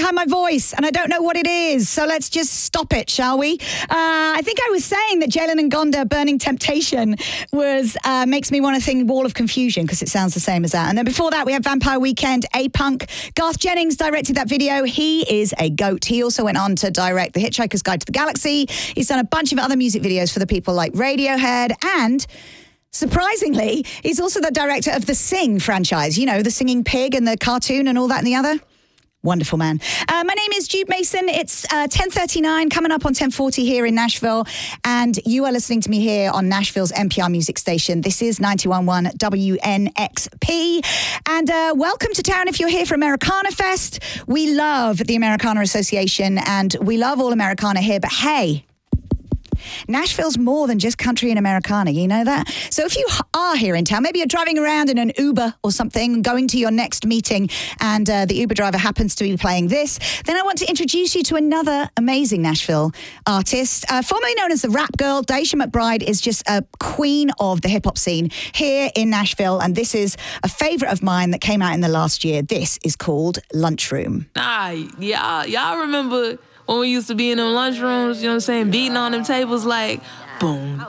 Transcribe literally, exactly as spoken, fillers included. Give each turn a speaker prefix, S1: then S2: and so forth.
S1: behind my voice, and I don't know what it is. So let's just stop it, shall we? Uh, I think I was saying that Jalen and Gonda, Burning Temptation, was uh, makes me want to think Wall of Confusion, because it sounds the same as that. And then before that, we had Vampire Weekend, A-Punk. Garth Jennings directed that video. He is a goat. He also went on to direct The Hitchhiker's Guide to the Galaxy. He's done a bunch of other music videos for the people like Radiohead, and surprisingly, he's also the director of the Sing franchise. You know, the singing pig and the cartoon and all that and the other. Wonderful man. Uh, my name is Jude Mason. It's uh, ten thirty-nine, coming up on ten forty here in Nashville. And you are listening to me here on Nashville's N P R music station. This is ninety-one point one W N X P. And uh, welcome to town if you're here for Americana Fest. We love the Americana Association and we love all Americana here. But hey, Nashville's more than just country and Americana, you know that? So if you are here in town, maybe you're driving around in an Uber or something, going to your next meeting, and uh, the Uber driver happens to be playing this, then I want to introduce you to another amazing Nashville artist, uh, formerly known as the Rap Girl. Deja McBride is just a queen of the hip-hop scene here in Nashville, and this is a favorite of mine that came out in the last year. This is called Lunchroom.
S2: Nah, y'all, y'all remember when we used to be in them lunchrooms, you know what I'm saying, beating on them tables like, boom,